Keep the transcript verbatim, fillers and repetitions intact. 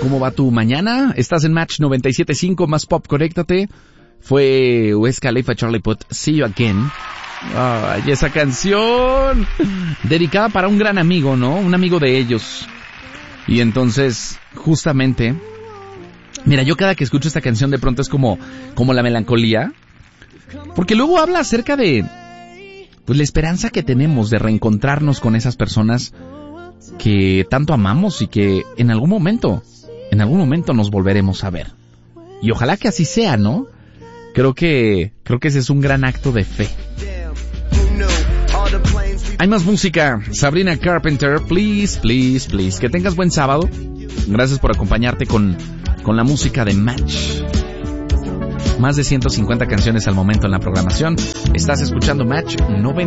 ¿Cómo va tu mañana? Estás en Match noventa y siete punto cinco, más pop, conéctate. Fue Wiz Khalifa, Charlie Puth, See You Again. Ay, esa canción dedicada para un gran amigo, ¿no? Un amigo de ellos. Y entonces, justamente, mira, yo cada que escucho esta canción de pronto es como, como la melancolía, porque luego habla acerca de, pues, la esperanza que tenemos de reencontrarnos con esas personas que tanto amamos y que en algún momento, en algún momento nos volveremos a ver. Y ojalá que así sea, ¿no? Creo que, creo que ese es un gran acto de fe. Hay más música. Sabrina Carpenter, please, please, please. Que tengas buen sábado. Gracias por acompañarte con, con la música de Match. Más de ciento cincuenta canciones al momento en la programación. Estás escuchando Match noventa.